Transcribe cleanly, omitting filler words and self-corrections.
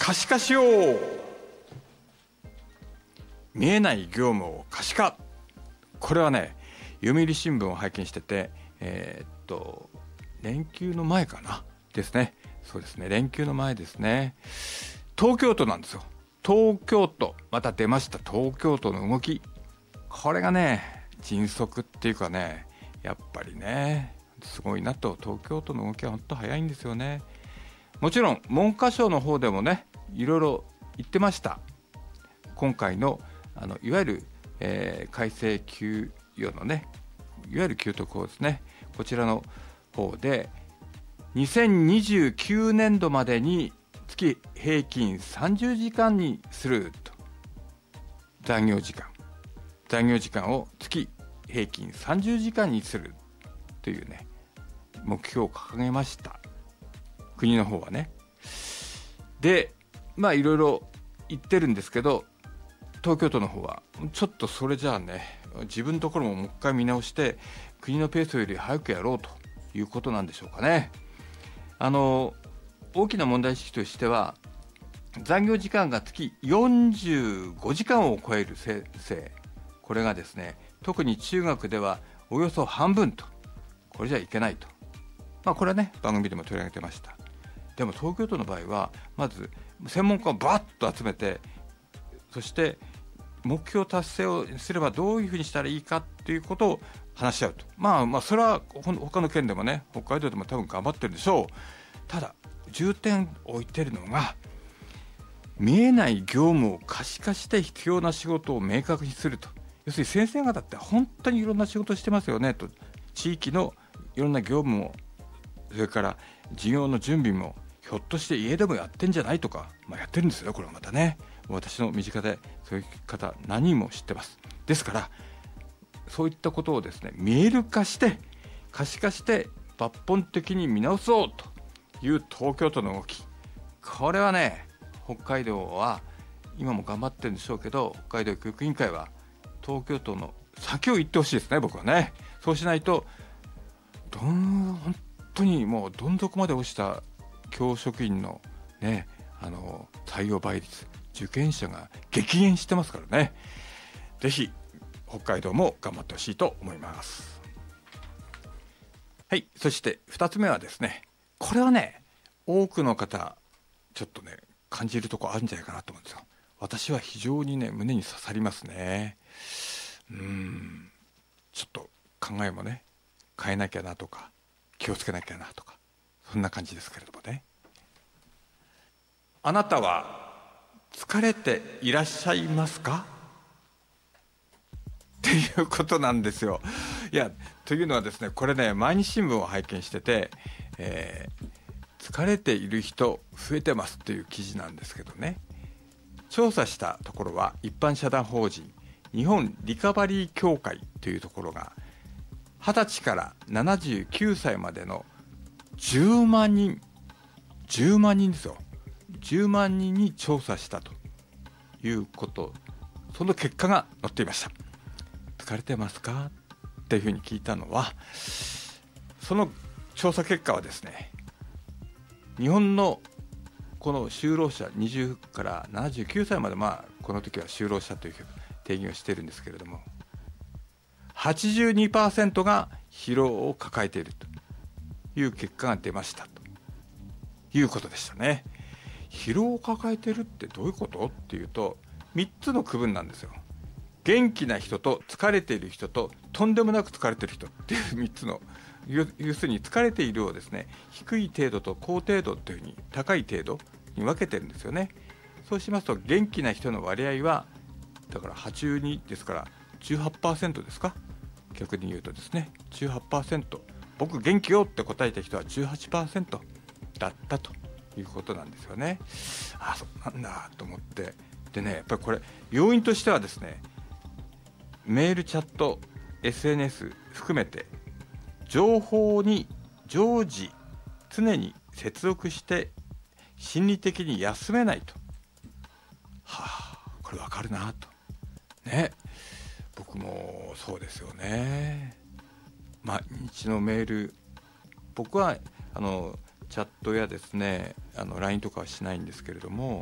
可視化しよう。見えない業務を可視化。これはね、読売新聞を拝見してて、連休の前かなですね。そうですね、連休の前ですね。東京都なんですよ。東京都、また出ました。東京都の動き、これがね迅速っていうかね、やっぱりねすごいなと。東京都の動きは本当早いんですよね。もちろん文科省の方でもねいろいろ言ってました。今回のいわゆる、改正給与のね、いわゆる給特法ですね、こちらの方で2029年度までに月平均30時間にすると。残業時間を月平均30時間にするというね目標を掲げました、国の方はね。でまあいろいろ言ってるんですけど、東京都の方はちょっとそれじゃあね、自分のところももう一回見直して国のペースより早くやろうということなんでしょうかね。大きな問題意識としては、残業時間が月45時間を超える先生、これがですね特に中学ではおよそ半分と。これじゃいけないと。これはね番組でも取り上げてました。でも東京都の場合はまず専門家をバッと集めて、そして目標達成をすればどういうふうにしたらいいかっていうことを話し合うと。それは他の県でもね、北海道でも多分頑張ってるでしょう。ただ重点を置いてるのが、見えない業務を可視化して必要な仕事を明確にすると。要するに先生方って本当にいろんな仕事をしてますよねと。地域のいろんな業務も、それから授業の準備もひょっとして家でもやってんじゃないとか、やってるんですよ。これはまたね、私の身近でそういう方何人も知ってます。ですからそういったことをですね見える化して可視化して抜本的に見直そうという東京都の動き、これはね北海道は今も頑張ってるんでしょうけど、北海道教育委員会は東京都の先を行ってほしいですね、僕はね。そうしないと本当にもうどん底まで落ちた教職員のね採用倍率、受験者が激減してますからね。ぜひ北海道も頑張ってほしいと思います。はい、そして2つ目はですね、これはね多くの方ちょっとね感じるところあるんじゃないかなと思うんですよ。私は非常にね胸に刺さりますね。ちょっと考えもね変えなきゃなとか気をつけなきゃなとか、そんな感じですけれどもね。あなたは疲れていらっしゃいますかっていうことなんですよ。いや、というのはですね、これね毎日新聞を拝見してて、疲れている人増えてますっていう記事なんですけどね、調査したところは一般社団法人日本リカバリー協会というところが20歳から79歳までの10万人ですよ、10万人に調査したということ、その結果が載っていました。疲れてますかっていうふうに聞いたのは、その調査結果はですね、日本のこの就労者20から79歳まで、この時は就労者という定義をしているんですけれども、82% が疲労を抱えているという結果が出ましたということでしたね。疲労を抱えているってどういうことっていうと、3つの区分なんですよ。元気な人と疲れている人ととんでもなく疲れている人っていう3つの、要するに疲れているをですね、低い程度と高程度というふうに高い程度に分けてるんですよね。そうしますと元気な人の割合はだから82ですから 18% ですか。逆に言うとですね 18%、 僕元気よって答えた人は 18% だったということなんですよね。そうなんだと思って、でね、やっぱりこれ要因としてはですね、メール、チャット、SNS 含めて情報に常時常に接続して心理的に休めないと。これわかるなとね。僕もそうですよね。毎日のメール、僕はチャットやですねLINE とかはしないんですけれども、